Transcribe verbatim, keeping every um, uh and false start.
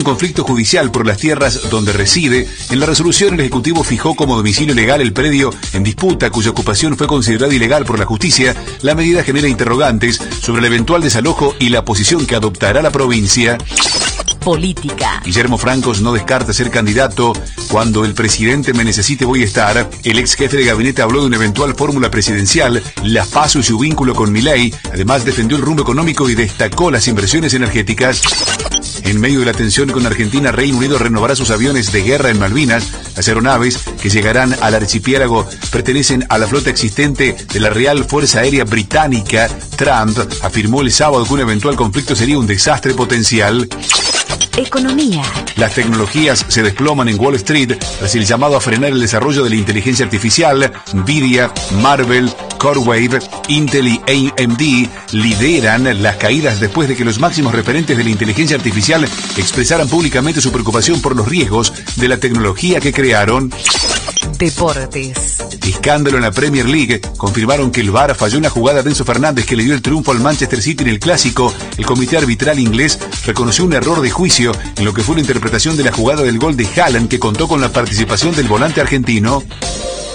conflicto judicial por las tierras donde reside. En la resolución, el Ejecutivo fijó como domicilio legal el predio en disputa, cuya ocupación fue considerada ilegal por la justicia. La medida genera interrogantes sobre el eventual desalojo y la posición que adoptará la provincia. Política. Guillermo Francos no descarta ser candidato. Cuando el presidente me necesite voy a estar. El ex jefe de gabinete habló de una eventual fórmula presidencial, las PASO y su vínculo con Milei. Además defendió el rumbo económico y destacó las inversiones energéticas. En medio de la tensión con Argentina, Reino Unido renovará sus aviones de guerra en Malvinas. Las aeronaves que llegarán al archipiélago pertenecen a la flota existente de la Real Fuerza Aérea Británica. Trump afirmó el sábado que un eventual conflicto sería un desastre potencial. Economía. Las tecnologías se desploman en Wall Street tras el llamado a frenar el desarrollo de la inteligencia artificial. Nvidia, Marvell, CoreWeave, Intel y A M D lideran las caídas después de que los máximos referentes de la inteligencia artificial expresaran públicamente su preocupación por los riesgos de la tecnología que crearon. Deportes. Escándalo en la Premier League. Confirmaron que el V A R falló una jugada de Enzo Fernández que le dio el triunfo al Manchester City en el Clásico. El comité arbitral inglés reconoció un error de juicio en lo que fue la interpretación de la jugada del gol de Haaland, que contó con la participación del volante argentino.